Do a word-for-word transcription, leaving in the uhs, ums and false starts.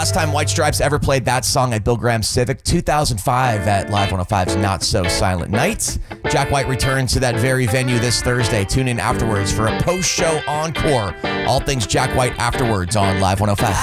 last time White Stripes ever played that song at Bill Graham Civic, two thousand five at Live one oh five's Not So Silent Night. Jack White returns to that very venue this Thursday. Tune in afterwards for a post-show encore. All things Jack White afterwards on Live one oh five.